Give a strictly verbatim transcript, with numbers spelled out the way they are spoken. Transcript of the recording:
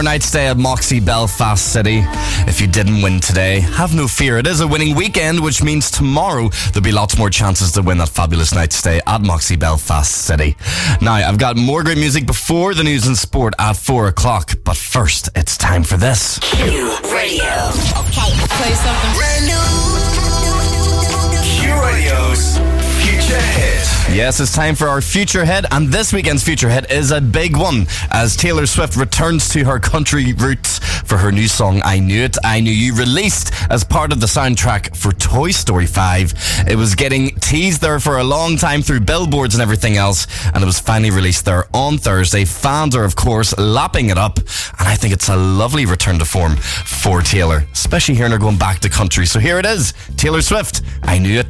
Night stay at Moxie Belfast City. If you didn't win today, have no fear. It is a winning weekend, which means tomorrow there'll be lots more chances to win that fabulous night stay at Moxie Belfast City. Now, I've got more great music before the news and sport at four o'clock, but first, it's time for this. Q Radio. Okay, play something brand new. Q Radio's Future Hit. Yes, it's time for our Future Hit, and this weekend's Future Hit is a big one as Taylor Swift returns to her country roots for her new song I Knew It, I Knew You, released as part of the soundtrack for Toy Story five. It was getting teased there for a long time through billboards and everything else, and it was finally released there on Thursday. Fans are, of course, lapping it up, and I think it's a lovely return to form for Taylor, especially hearing her going back to country. So here it is, Taylor Swift, I Knew It.